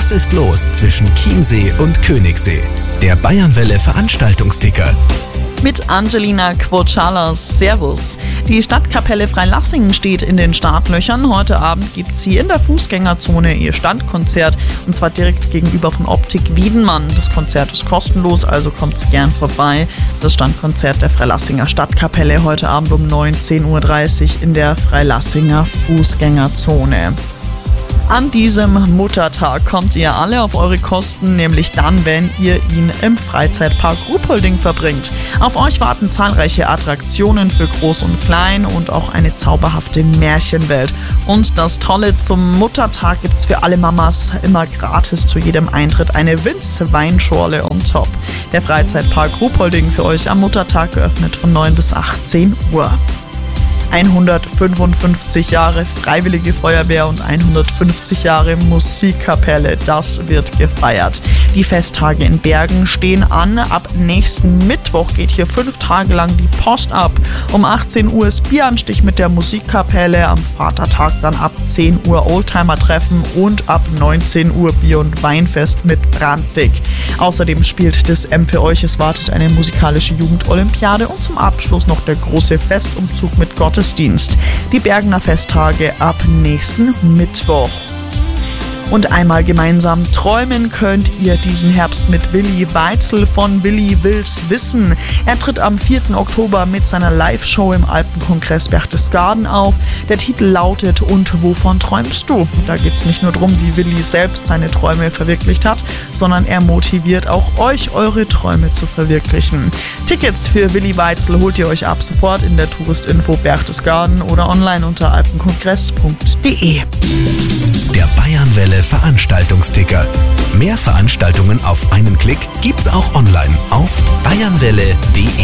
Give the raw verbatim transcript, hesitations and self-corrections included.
Was ist los zwischen Chiemsee und Königssee? Der Bayernwelle Veranstaltungsticker. Mit Angelina Quochalas. Servus. Die Stadtkapelle Freilassing steht in den Startlöchern. Heute Abend gibt sie in der Fußgängerzone ihr Standkonzert, und zwar direkt gegenüber von Optik Wiedenmann. Das Konzert ist kostenlos, also kommt's gern vorbei. Das Standkonzert der Freilassinger Stadtkapelle heute Abend um neunzehn Uhr dreißig in der Freilassinger Fußgängerzone. An diesem Muttertag kommt ihr alle auf eure Kosten, nämlich dann, wenn ihr ihn im Freizeitpark Ruhpolding verbringt. Auf euch warten zahlreiche Attraktionen für Groß und Klein und auch eine zauberhafte Märchenwelt. Und das Tolle, zum Muttertag gibt's für alle Mamas immer gratis zu jedem Eintritt eine Winz-Weinschorle on top. Der Freizeitpark Ruhpolding für euch am Muttertag geöffnet von neun bis achtzehn Uhr. hundertfünfundfünfzig Jahre Freiwillige Feuerwehr und hundertfünfzig Jahre Musikkapelle, das wird gefeiert. Die Festtage in Bergen stehen an. Ab nächsten Mittwoch geht hier fünf Tage lang die Post ab. Um achtzehn Uhr ist Bieranstich mit der Musikkapelle, am Vatertag dann ab zehn Uhr Oldtimer-Treffen und ab neunzehn Uhr Bier- und Weinfest mit Branddick. Außerdem spielt das M für euch, es wartet eine musikalische Jugendolympiade und zum Abschluss noch der große Festumzug mit Gott Gottesdienst. Die Bergener Festtage ab nächsten Mittwoch. Und einmal gemeinsam träumen könnt ihr diesen Herbst mit Willi Weitzel von Willi Will's Wissen. Er tritt am vierten Oktober mit seiner Live-Show im Alpenkongress Berchtesgaden auf. Der Titel lautet „Und wovon träumst du?". Da geht es nicht nur darum, wie Willi selbst seine Träume verwirklicht hat, sondern er motiviert auch euch, eure Träume zu verwirklichen. Tickets für Willi Weitzel holt ihr euch ab sofort in der Touristinfo Berchtesgaden oder online unter alpenkongress punkt de. Der Bayernwelle Veranstaltungsticker. Mehr Veranstaltungen auf einen Klick gibt's auch online auf bayernwelle punkt de.